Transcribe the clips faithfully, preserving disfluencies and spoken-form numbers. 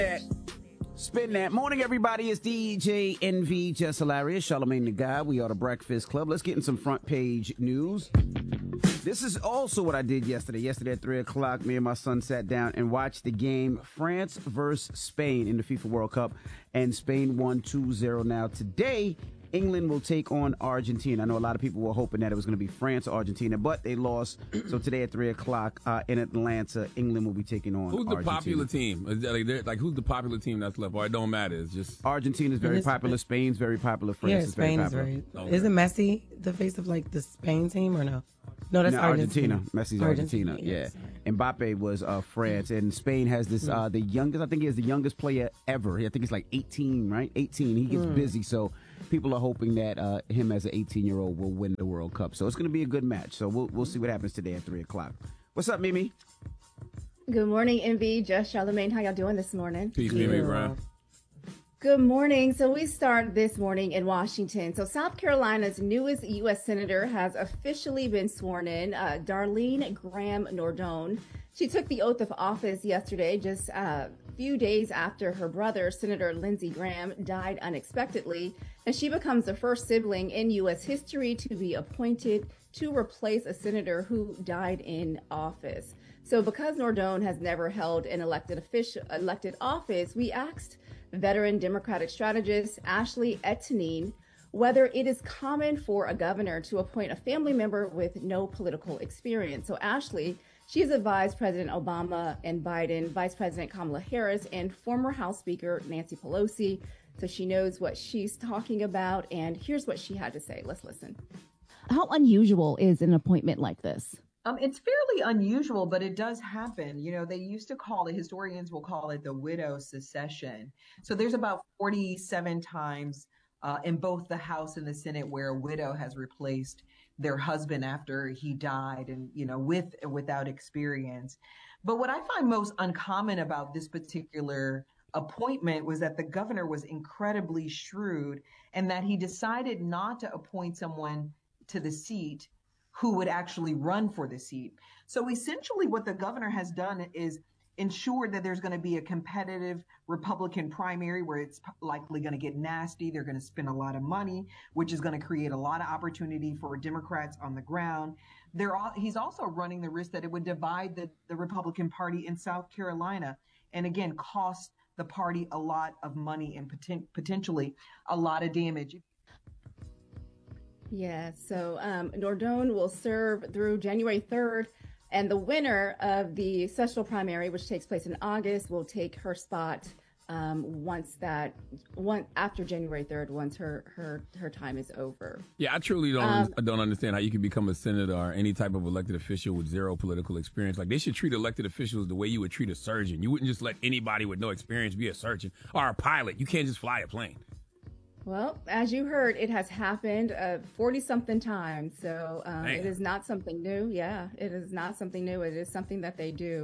Spin that. Morning, everybody. It's D J N V, Jess Hilarious, Charlamagne the Guy. We are the Breakfast Club. Let's get in some front page news. This is also what I did yesterday. Yesterday at three o'clock, me and my son sat down and watched the game France versus Spain in the FIFA World Cup, and Spain won two zero. Now, today, England will take on Argentina. I know a lot of people were hoping that it was going to be France or Argentina, but they lost. So today at three o'clock uh, in Atlanta, England will be taking on Who's the Argentina. popular team? Is that like, like, who's the popular team that's left? Or it don't matter. It's just Argentina's very popular. Spain's very popular. France yeah, is very Spain is popular. very. Okay. Isn't Messi the face of like the Spain team or no? No, that's No, Argentina. Argentina. Messi's Argentina. Argentina, Yeah. yes. Mbappe was uh, France, and Spain has this uh, the youngest. I think he is the youngest player ever. I think he's like eighteen, right? eighteen. He gets Mm. busy, so people are hoping that uh, him as an eighteen-year-old will win the World Cup. So it's going to be a good match. So we'll we'll see what happens today at three o'clock. What's up, Mimi? Good morning, N V, Jess, Charlamagne. How y'all doing this morning? peace, Mimi Brown. Good morning. So we start this morning in Washington. So South Carolina's newest U S Senator has officially been sworn in, uh, Darlene Graham Nordone. She took the oath of office yesterday, just a few days after her brother, Senator Lindsey Graham, died unexpectedly. And she becomes the first sibling in U S history to be appointed to replace a senator who died in office. So because Nordone has never held an elected official, elected office, we asked veteran Democratic strategist Ashley Ettenine whether it is common for a governor to appoint a family member with no political experience. So Ashley, she has advised President Obama and Biden, Vice President Kamala Harris, and former House Speaker Nancy Pelosi. So she knows what she's talking about, and here's what she had to say. Let's listen. How unusual is an appointment like this? Um, it's fairly unusual, but it does happen. You know, they used to call it, historians will call it the widow succession. So there's about forty-seven times uh, in both the House and the Senate where a widow has replaced their husband after he died and, you know, with and without experience. But what I find most uncommon about this particular appointment was that the governor was incredibly shrewd and that he decided not to appoint someone to the seat who would actually run for the seat. So essentially what the governor has done is ensure that there's going to be a competitive Republican primary where it's likely going to get nasty. They're going to spend a lot of money, which is going to create a lot of opportunity for Democrats on the ground. They're all, he's also running the risk that it would divide the, the Republican Party in South Carolina and again, cost the party a lot of money and poten- potentially a lot of damage. Yeah, so um, Nordone will serve through January third, and the winner of the sessional primary, which takes place in August, will take her spot um, once that one after January third, once her her her time is over. Yeah, I truly don't Um, I don't understand how you can become a senator or any type of elected official with zero political experience. Like, they should treat elected officials the way you would treat a surgeon. You wouldn't just let anybody with no experience be a surgeon or a pilot. You can't just fly a plane. Well, as you heard, it has happened uh, forty-something times, so um, it is not something new. Yeah, it is not something new. It is something that they do.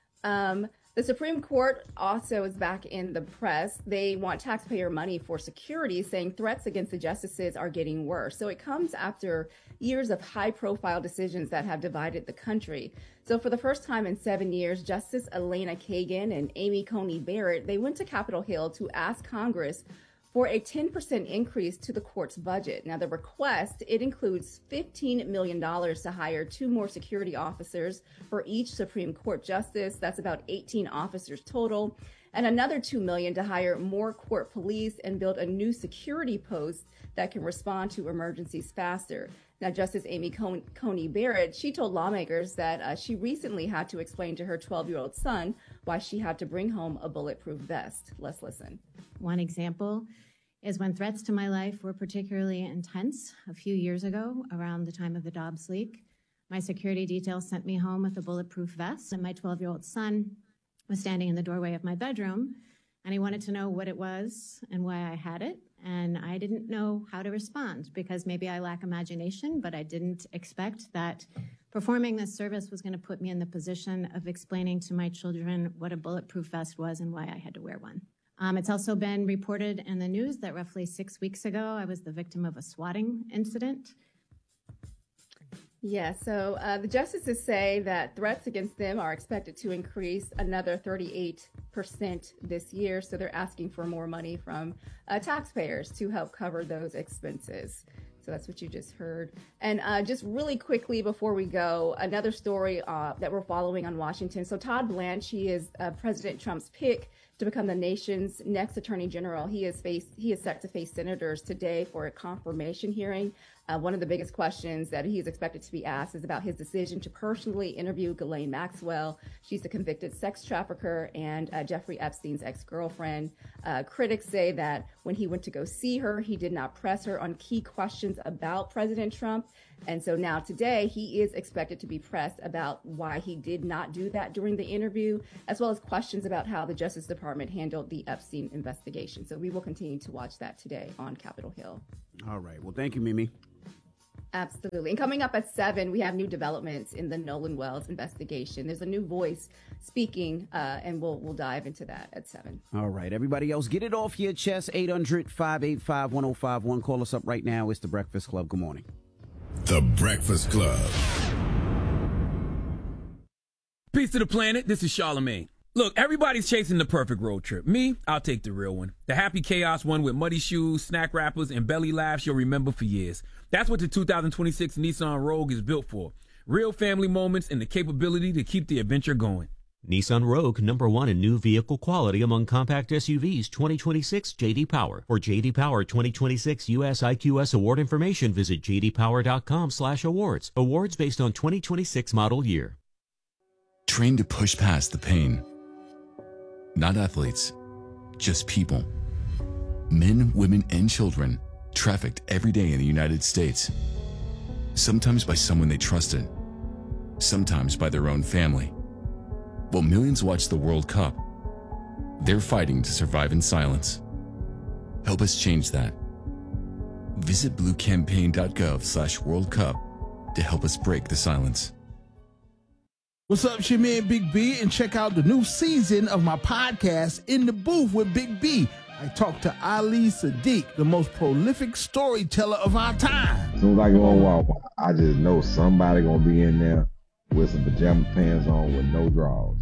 Um, the Supreme Court also is back in the press. They want taxpayer money for security, saying threats against the justices are getting worse. So it comes after years of high-profile decisions that have divided the country. So for the first time in seven years, Justice Elena Kagan and Amy Coney Barrett, they went to Capitol Hill to ask Congress for a ten percent increase to the court's budget. Now, the request, it includes fifteen million dollars to hire two more security officers for each Supreme Court justice. That's about eighteen officers total. And another two million dollars to hire more court police and build a new security post that can respond to emergencies faster. Now, Justice Amy Con- Coney Barrett, she told lawmakers that uh, she recently had to explain to her twelve-year-old son why she had to bring home a bulletproof vest. Let's listen. One example is when threats to my life were particularly intense a few years ago around the time of the Dobbs leak. My security detail sent me home with a bulletproof vest, and my twelve-year-old son was standing in the doorway of my bedroom, and he wanted to know what it was and why I had it. And I didn't know how to respond because maybe I lack imagination, but I didn't expect that performing this service was going to put me in the position of explaining to my children what a bulletproof vest was and why I had to wear one. Um, it's also been reported in the news that roughly six weeks ago, I was the victim of a swatting incident. Yeah, so uh, the justices say that threats against them are expected to increase another thirty-eight percent this year. So they're asking for more money from uh, taxpayers to help cover those expenses. So that's what you just heard. And uh, just really quickly before we go, another story uh, that we're following on Washington. So Todd Blanche, he is uh, President Trump's pick to become the nation's next attorney general. He is faced, he is set to face senators today for a confirmation hearing. Uh, one of the biggest questions that he is expected to be asked is about his decision to personally interview Ghislaine Maxwell. She's a convicted sex trafficker and uh, Jeffrey Epstein's ex-girlfriend. Uh, critics say that when he went to go see her, he did not press her on key questions about President Trump. And so now today, he is expected to be pressed about why he did not do that during the interview, as well as questions about how the Justice Department handled the Epstein investigation. So we will continue to watch that today on Capitol Hill. All right. Well, thank you, Mimi. Absolutely. And coming up at seven, we have new developments in the Nolan Wells investigation. There's a new voice speaking, uh, and we'll we'll dive into that at seven. All right. Everybody else, get it off your chest. eight hundred, five eight five, one oh five one. Call us up right now. It's The Breakfast Club. Good morning. The Breakfast Club. Peace to the planet. This is Charlamagne. Look, everybody's chasing the perfect road trip. Me, I'll take the real one. The happy chaos one with muddy shoes, snack wrappers, and belly laughs you'll remember for years. That's what the two thousand twenty-six Nissan Rogue is built for. Real family moments and the capability to keep the adventure going. Nissan Rogue, number one in new vehicle quality among compact S U Vs, twenty twenty-six J D Power. For J D Power twenty twenty-six U S I Q S award information, visit j d power dot com slash awards. Awards based on twenty twenty-six model year. Trained to push past the pain. Not athletes, just people. Men, women, and children trafficked every day in the United States. Sometimes by someone they trusted, sometimes by their own family. While millions watch the World Cup, they're fighting to survive in silence. Help us change that. Visit blue campaign dot gov slash World Cup to help us break the silence. What's up, it's your man Big B, and check out the new season of my podcast, In the Booth with Big B. I talk to Ali Sadiq, the most prolific storyteller of our time. As soon as I go on Walmart, I just know somebody gonna be in there with some pajama pants on with no drawers.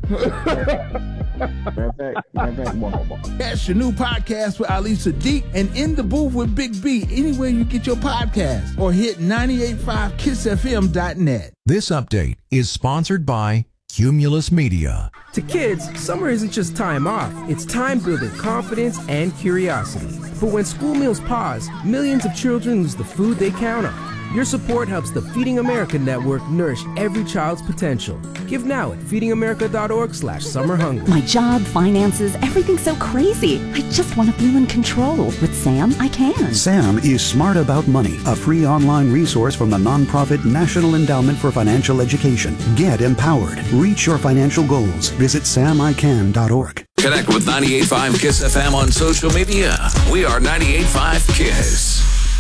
matter of fact, matter of fact, Walmart. Catch the new podcast with Ali Sadiq and In the Booth with Big B anywhere you get your podcast, or hit ninety-eight point five kiss f m dot net. This update is sponsored by Cumulus Media. To kids, summer isn't just time off. It's time building confidence and curiosity. But when school meals pause, millions of children lose the food they count on. Your support helps the Feeding America Network nourish every child's potential. Give now at feeding america dot org slash summer hunger. My job, finances, everything's so crazy. I just want to feel in control. With Sam, I can. Sam is Smart About Money, a free online resource from the nonprofit National Endowment for Financial Education. Get empowered. Reach your financial goals. Visit sam i can dot org. Connect with ninety-eight point five KISS F M on social media. We are ninety-eight point five KISS.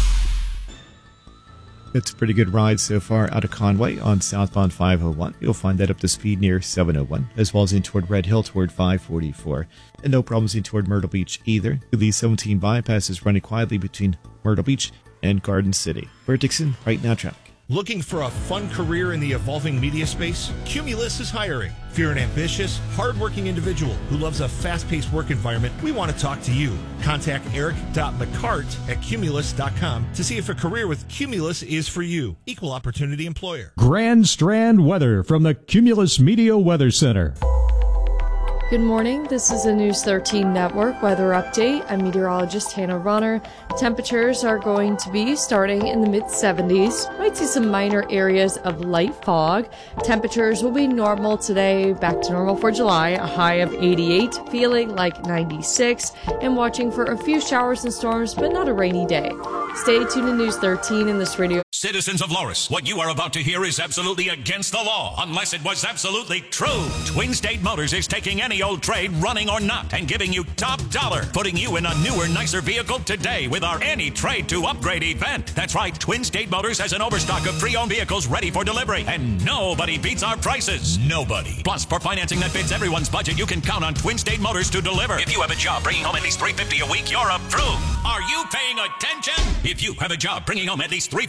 It's a pretty good ride so far out of Conway on southbound five oh one. You'll find that up to speed near seven oh one, as well as in toward Red Hill toward five forty-four. And no problems in toward Myrtle Beach either. The seventeen bypass is running quietly between Myrtle Beach and Garden City. Bert Dixon, Right Now Traffic. Looking for a fun career in the evolving media space? Cumulus is hiring. If you're an ambitious, hardworking individual who loves a fast-paced work environment, we want to talk to you. Contact eric dot mccart at cumulus dot com to see if a career with Cumulus is for you. Equal opportunity employer. Grand Strand weather from the Cumulus Media Weather Center. Good morning. This is a News thirteen Network weather update. I'm meteorologist Hannah Runner. Temperatures are going to be starting in the mid seventies. Might see some minor areas of light fog. Temperatures will be normal today, back to normal for July. A high of eighty-eight, feeling like ninety-six, and watching for a few showers and storms, but not a rainy day. Stay tuned to News thirteen in this radio. Citizens of Loris, what you are about to hear is absolutely against the law, unless it was absolutely true. Twin State Motors is taking any old trade, running or not, and giving you top dollar, putting you in a newer, nicer vehicle today with our Any Trade to Upgrade event. That's right, Twin State Motors has an overstock of pre-owned vehicles ready for delivery, and nobody beats our prices. Nobody. Plus, for financing that fits everyone's budget, you can count on Twin State Motors to deliver. If you have a job bringing home at least three hundred fifty dollars a week, you're approved. Are you paying attention? If you have a job bringing home at least three hundred fifty dollars a week,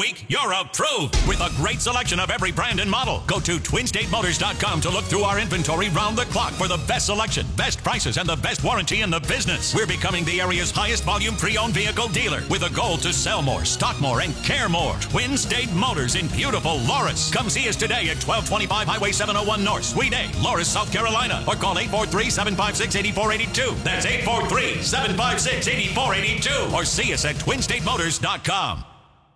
week, you're approved with a great selection of every brand and model. Go to twin state motors dot com to look through our inventory round the clock for the best selection, best prices, and the best warranty in the business. We're becoming the area's highest volume pre-owned vehicle dealer with a goal to sell more, stock more, and care more. Twin State Motors in beautiful Loris. Come see us today at twelve twenty-five Highway seven oh one North, Suite A, Loris, South Carolina, or call eight four three, seven five six, eight four eight two. That's eight four three, seven five six, eight four eight two. Or see us at twin state motors dot com.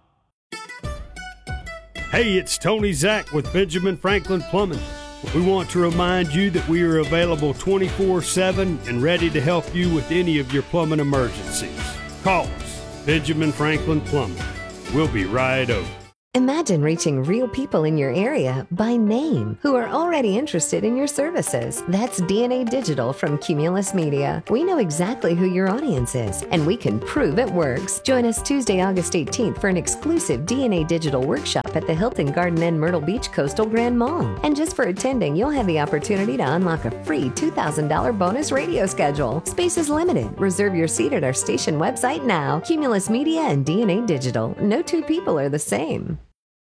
Hey, it's Tony Zach with Benjamin Franklin Plumbing. We want to remind you that we are available twenty-four seven and ready to help you with any of your plumbing emergencies. Call us, Benjamin Franklin Plumbing. We'll be right over. Imagine reaching real people in your area by name who are already interested in your services. That's D N A Digital from Cumulus Media. We know exactly who your audience is, and we can prove it works. Join us Tuesday, August eighteenth for an exclusive D N A Digital workshop at the Hilton Garden Inn Myrtle Beach Coastal Grand Mall. And just for attending, you'll have the opportunity to unlock a free two thousand dollars bonus radio schedule. Space is limited. Reserve your seat at our station website now. Cumulus Media and D N A Digital. No two people are the same.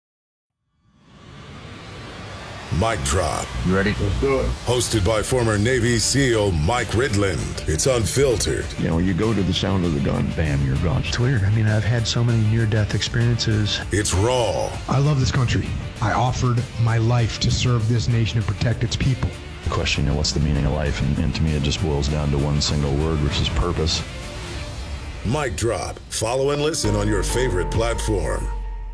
Mic Drop. You ready? Let's do it. Hosted by former Navy SEAL Mike Ridland. It's unfiltered. You know, you go to the sound of the gun, bam, you're gone. It's weird. I mean, I've had so many near-death experiences. It's raw. I love this country. I offered my life to serve this nation and protect its people. The question, you know, what's the meaning of life? And, and to me, it just boils down to one single word, which is purpose. Mic Drop. Follow and listen on your favorite platform.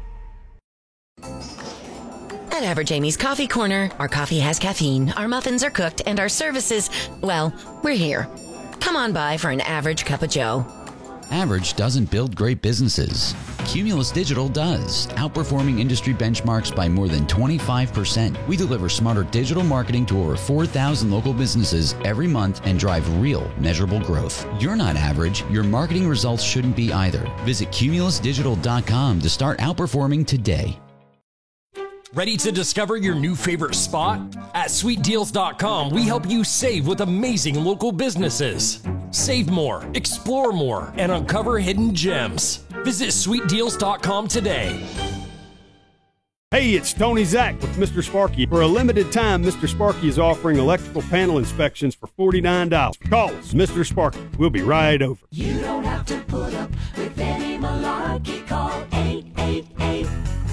At Average Amy's Coffee Corner, our coffee has caffeine, our muffins are cooked, and our services, well, we're here. Come on by for an average cup of joe. Average doesn't build great businesses. Cumulus Digital does, outperforming industry benchmarks by more than twenty-five percent. We deliver smarter digital marketing to over four thousand local businesses every month and drive real, measurable growth. You're not average. Your marketing results shouldn't be either. Visit cumulus digital dot com to start outperforming today. Ready to discover your new favorite spot? At sweet deals dot com, we help you save with amazing local businesses. Save more, explore more, and uncover hidden gems. Visit sweet deals dot com today. Hey, it's Tony Zach with Mister Sparky. For a limited time, Mister Sparky is offering electrical panel inspections for forty-nine dollars. Call us, Mister Sparky. We'll be right over. You don't have to put up with any malarkey. Call eight eight eight,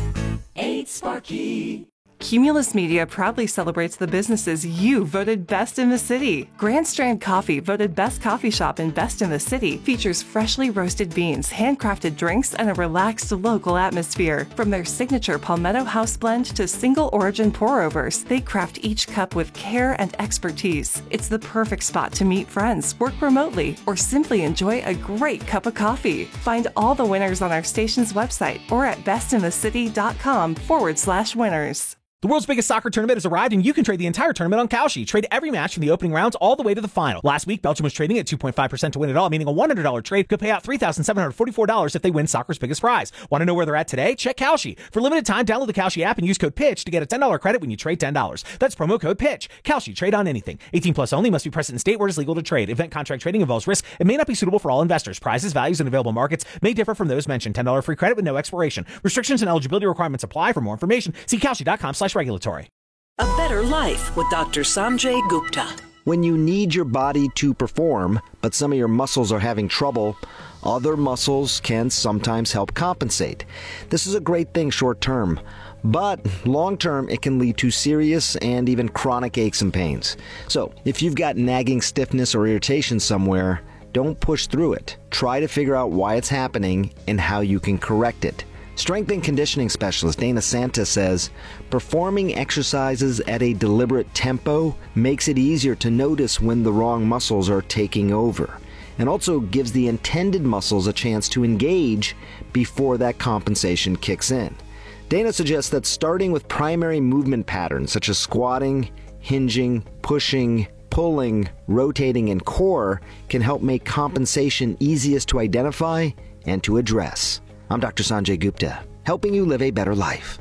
eight Sparky. Cumulus Media proudly celebrates the businesses you voted best in the city. Grand Strand Coffee, voted best coffee shop and best in the city, features freshly roasted beans, handcrafted drinks, and a relaxed local atmosphere. From their signature Palmetto House blend to single origin pour-overs, they craft each cup with care and expertise. It's the perfect spot to meet friends, work remotely, or simply enjoy a great cup of coffee. Find all the winners on our station's website or at bestinthecity.com forward slash winners. The world's biggest soccer tournament has arrived, and you can trade the entire tournament on Kalshi. Trade every match from the opening rounds all the way to the final. Last week, Belgium was trading at two point five percent to win it all, meaning a one hundred dollars trade could pay out three thousand seven hundred forty-four dollars if they win soccer's biggest prize. Want to know where they're at today? Check Kalshi. For limited time, download the Kalshi app and use code PITCH to get a ten dollars credit when you trade ten dollars. That's promo code PITCH. Kalshi. Trade on anything. eighteen plus only. Must be present in state where it is legal to trade. Event contract trading involves risk. It may not be suitable for all investors. Prizes, values, and available markets may differ from those mentioned. ten dollars free credit with no expiration. Restrictions and eligibility requirements apply. For more information, see Kalshi.com slash regulatory. A better life with Doctor Sanjay Gupta. When you need your body to perform, but some of your muscles are having trouble, other muscles can sometimes help compensate. This is a great thing short term, but long term it can lead to serious and even chronic aches and pains. So if you've got nagging stiffness or irritation somewhere, don't push through it. Try to figure out why it's happening and how you can correct it. Strength and conditioning specialist Dana Santa says, performing exercises at a deliberate tempo makes it easier to notice when the wrong muscles are taking over, and also gives the intended muscles a chance to engage before that compensation kicks in. Dana suggests that starting with primary movement patterns such as squatting, hinging, pushing, pulling, rotating, and core can help make compensation easiest to identify and to address. I'm Doctor Sanjay Gupta, helping you live a better life.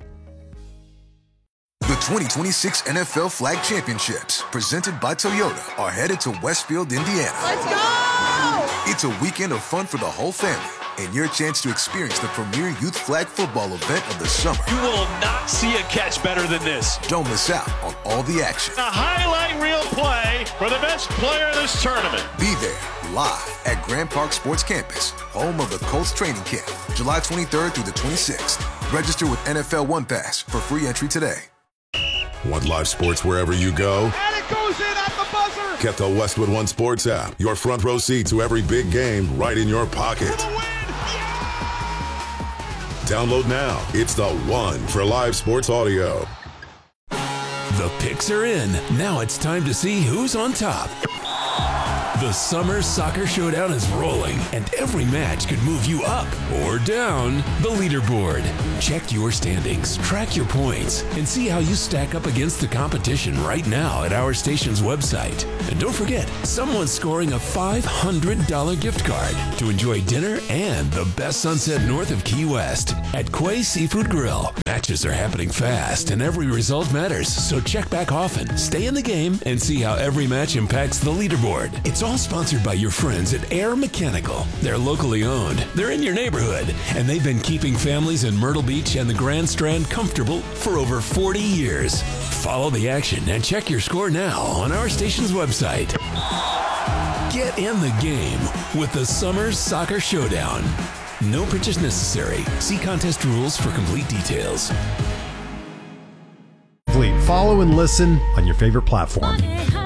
The twenty twenty-six N F L Flag Championships, presented by Toyota, are headed to Westfield, Indiana. Let's go! It's a weekend of fun for the whole family. and your chance to experience the premier youth flag football event of the summer. You will not see a catch better than this. Don't miss out on all the action. A highlight reel play for the best player of this tournament. Be there live at Grand Park Sports Campus, home of the Colts training camp, July twenty-third through the twenty-sixth. Register with N F L One Pass for free entry today. Want live sports wherever you go? And it goes in at the buzzer! Get the Westwood One Sports app. Your front row seat to every big game right in your pocket. Download now. It's the one for live sports audio. The picks are in. Now it's time to see who's on top. The Summer Soccer Showdown is rolling, and every match could move you up or down the leaderboard. Check your standings, track your points, and see how you stack up against the competition right now at our station's website. And don't forget, someone's scoring a five hundred dollars gift card to enjoy dinner and the best sunset north of Key West at Quay Seafood Grill. Matches are happening fast, and every result matters, so check back often, stay in the game, and see how every match impacts the leaderboard. It's all sponsored by your friends at Air Mechanical. They're locally owned, they're in your neighborhood, and they've been keeping families in Myrtle Beach and the Grand Strand comfortable for over forty years. Follow the action and check your score now on our station's website. Get in the game with the Summer Soccer Showdown. No purchase necessary. See contest rules for complete details. Follow and listen on your favorite platform.